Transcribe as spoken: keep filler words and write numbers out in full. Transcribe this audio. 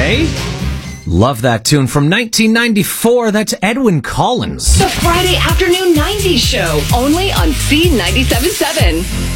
Day. Love that tune from nineteen ninety-four. That's Edwyn Collins. The Friday Afternoon nineties Show, only on C ninety-seven point seven.